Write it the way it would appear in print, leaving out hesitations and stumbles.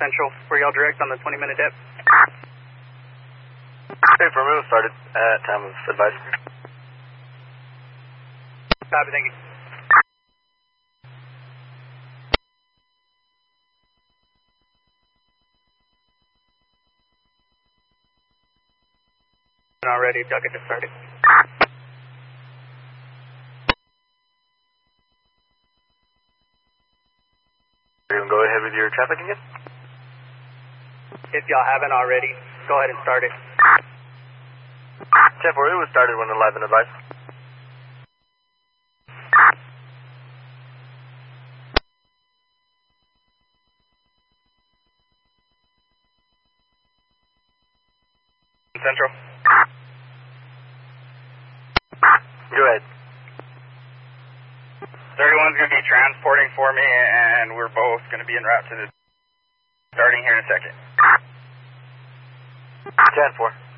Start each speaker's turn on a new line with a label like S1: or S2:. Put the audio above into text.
S1: Central, were y'all direct on the 20-minute depth?
S2: Hey, for move started at time of advice.
S1: Copy, thank you. Already, y'all get this started.
S2: You can go ahead with your traffic again?
S1: If y'all haven't already, go ahead and start it.
S2: 10-4, it was started when live in advice.
S1: Central.
S2: Go ahead.
S1: 31's going to be transporting for me, and we're both going to be en route to the starting here in a second.
S2: 10-4.